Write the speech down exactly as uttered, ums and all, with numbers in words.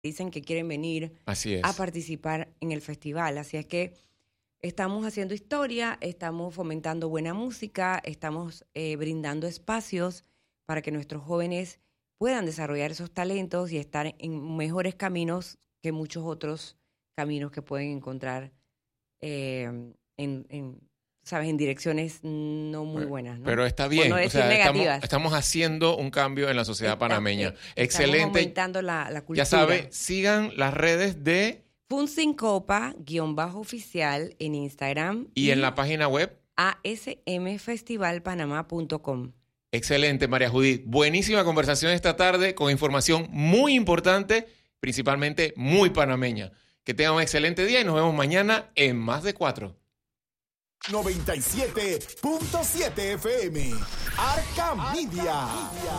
dicen que quieren venir Así es. a participar en el festival. Así es que estamos haciendo historia, estamos fomentando buena música, estamos eh, brindando espacios para que nuestros jóvenes puedan desarrollar esos talentos y estar en mejores caminos que muchos otros caminos que pueden encontrar eh, en, en, ¿sabes? en direcciones no muy buenas, ¿no? Pero está bien, no o sea, estamos, estamos haciendo un cambio en la sociedad está, panameña. Eh, Excelente. Estamos aumentando la, la cultura. Ya sabe, sigan las redes de Funsincopa, guión bajo oficial en Instagram. Y, y en la página web a s m festival panamá punto com. Excelente, María Judith. Buenísima conversación esta tarde con información muy importante, principalmente muy panameña. Que tengan un excelente día y nos vemos mañana en Más de Cuatro. noventa y siete punto siete F M. Arca Media.